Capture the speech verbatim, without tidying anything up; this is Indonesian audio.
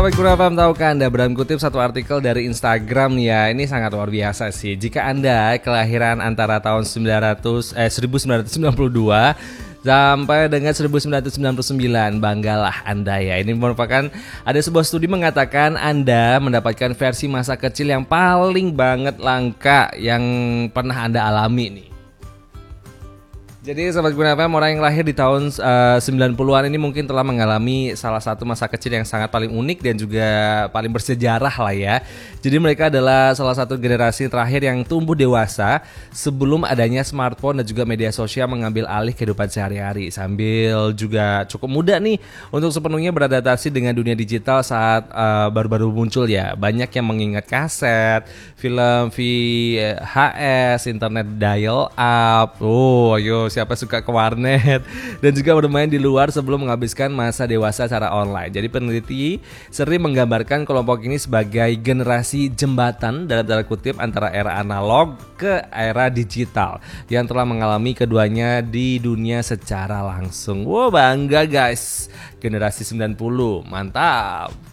Sahabat Kurang Paham Tahukah Anda, Bram kutip satu artikel dari Instagram ya. Ini sangat luar biasa sih. Jika Anda kelahiran antara tahun sembilan ratus, eh, seribu sembilan ratus sembilan puluh dua sampai dengan seribu sembilan ratus sembilan puluh sembilan, banggalah Anda ya. Ini merupakan, ada sebuah studi mengatakan Anda mendapatkan versi masa kecil yang paling banget langka yang pernah Anda alami nih. Jadi Sobat Kurang Paham, orang yang lahir di tahun uh, sembilan puluhan ini mungkin telah mengalami salah satu masa kecil yang sangat paling unik dan juga paling bersejarah lah ya. Jadi mereka adalah salah satu generasi terakhir yang tumbuh dewasa sebelum adanya smartphone dan juga media sosial mengambil alih kehidupan sehari-hari. Sambil juga cukup muda nih untuk sepenuhnya beradaptasi dengan dunia digital saat uh, baru-baru muncul ya. Banyak yang mengingat kaset, film V H S, internet dial up. Oh ayo, siapa suka ke warnet, dan juga bermain di luar sebelum menghabiskan masa dewasa secara online. Jadi peneliti sering menggambarkan kelompok ini sebagai generasi jembatan dalam tanda kutip antara era analog ke era digital yang telah mengalami keduanya di dunia secara langsung. Wow, bangga guys, generasi sembilan puluh, mantap.